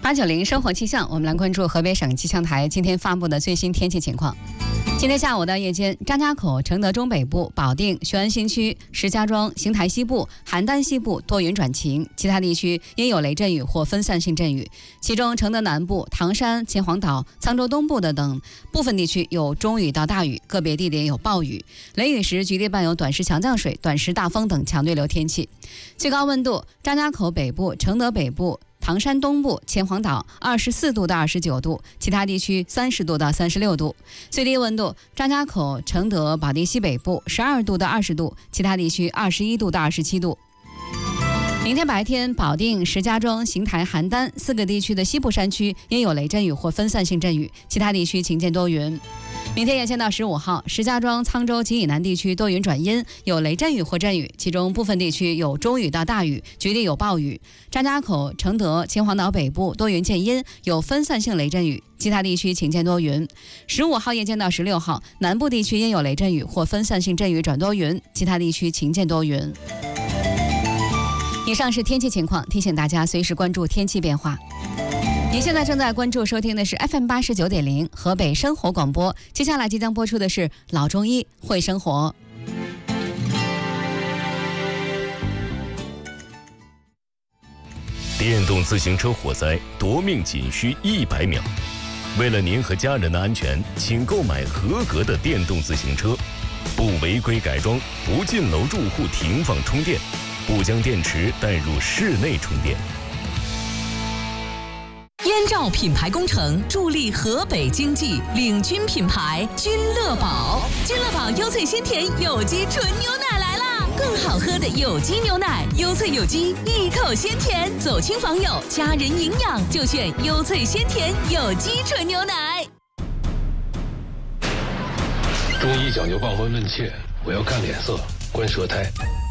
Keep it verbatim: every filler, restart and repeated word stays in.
八九零生活气象，我们来关注河北省气象台今天发布的最新天气情况。今天下午到夜间，张家口、承德中北部、保定、雄安新区、石家庄、邢台西部、邯郸西部多云转晴，其他地区因有雷阵雨或分散性阵雨。其中，承德南部、唐山、秦皇岛、沧州东部的等部分地区有中雨到大雨，个别地点有暴雨。雷雨时局地伴有短时强降水、短时大风等强对流天气。最高温度，张家口北部、承德北部、唐山东部、秦皇岛二十四度到二十九度，其他地区三十度到三十六度。最低温度，张家口、承德、保定西北部十二度到二十度，其他地区二十一度到二十七度。明天白天，保定、石家庄、邢台、邯郸四个地区的西部山区因有雷阵雨或分散性阵雨，其他地区晴间多云。明天夜间到十五号，石家庄、沧州及以南地区多云转阴，有雷阵雨或阵雨，其中部分地区有中雨到大雨，局地有暴雨。张家口、承德、秦皇岛北部多云见阴，有分散性雷阵雨，其他地区晴间多云。十五号夜间到十六号，南部地区因有雷阵雨或分散性阵雨转多云，其他地区晴间多云。以上是天气情况，提醒大家随时关注天气变化。您现在正在关注收听的是 F M 八十九点零河北生活广播，接下来即将播出的是老中医会生活。 电动自行车火灾夺命仅需一百秒，为了您和家人的安全，请购买合格的电动自行车，不违规改装，不进楼住户停放充电，不将电池带入室内充电。 燕赵品牌工程助力河北经济，领军品牌君乐宝。君乐宝优萃鲜甜有机纯牛奶来啦！更好喝的有机牛奶，优萃有机，一口鲜甜，走亲访友，家人营养就选优萃鲜甜有机纯牛奶。 中医讲究望闻问切，我要看脸色，观舌苔。